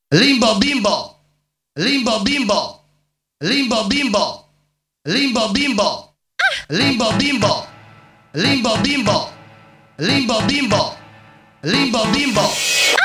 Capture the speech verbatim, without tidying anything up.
Limbo bimbo, limbo bimbo, limbo bimbo, limbo bimbo, limbo bimbo, limbo bimbo, limbo bimbo, limbo bimbo.